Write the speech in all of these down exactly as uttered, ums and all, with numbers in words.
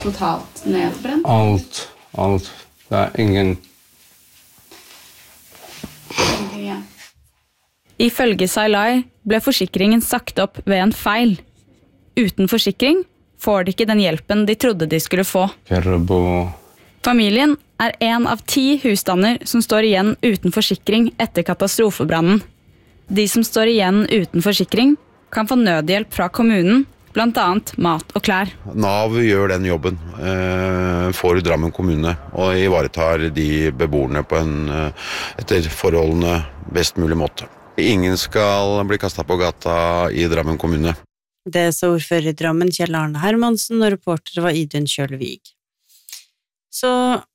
Totalt nedbrent? Alt, alt. Det er ingen... Ingenting igjen. Ifølge Sailai ble forsikringen sagt opp ved en feil. Uten forsikring får de ikke den hjelpen de trodde de skulle få. Kerbo. Familien er en av ti husstander som står igjen uten forsikring etter katastrofebrannen. De som står igjen uten forsikring kan få nødhjelp fra kommunen, blant annet mat og klær. Nav gjør den jobben eh, for Drammen kommune og ivaretar de beboerne på en eh, etter forholdene best mulig måte. Ingen skal bli kastet på gata i Drammen kommune. Det så ordfører i Drammen, Kjell Arne Hermansen, og reporter var Idun Kjølvig. Så,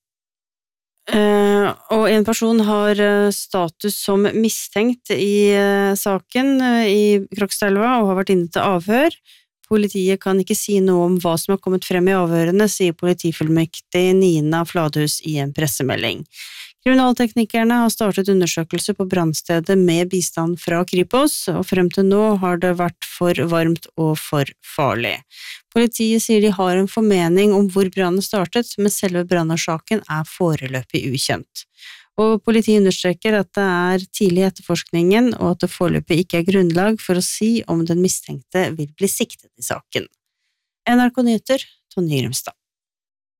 øh, og en person har status som mistenkt i øh, saken øh, i Krokstadelva og har vært inne til avhør. Politiet kan ikke si noe om hva som har kommet frem i avhørene, sier politifullmektig Nina Fladhus i en pressemelding. Kriminalteknikerne har startet undersøkelse på brannstedet med bistand fra Kripos, og frem til nå har det vært for varmt og for farlig. Politiet sier de har en formening om hvor brannen startet, men selve brannårsaken er foreløpig ukjent. Og politiet understreker at det er tidlig i etterforskningen, og at det foreløpig ikke er grunnlag for å si om den mistenkte vil bli siktet i saken. N R K Nyheter, Tonje Grimstad.